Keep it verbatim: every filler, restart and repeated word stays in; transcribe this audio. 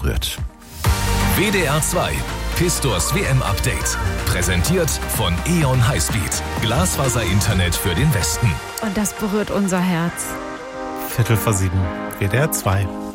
berührt. W D R zwei, Pistors W M-Update. Präsentiert von E O N Highspeed. Glasfaser-Internet für den Westen. Und das berührt unser Herz. Viertel vor sieben, W D R zwei.